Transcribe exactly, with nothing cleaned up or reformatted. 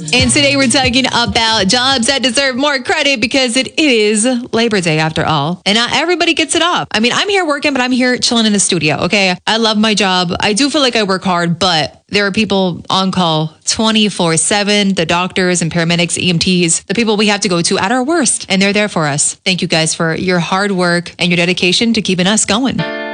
And today we're talking about jobs that deserve more credit because it is Labor Day after all. And not everybody gets it off. I mean, I'm here working, but I'm here chilling in the studio, okay? I love my job. I do feel like I work hard, but there are people on call twenty-four seven, the doctors and paramedics, E M Ts, the people we have to go to at our worst. And they're there for us. Thank you guys for your hard work and your dedication to keeping us going.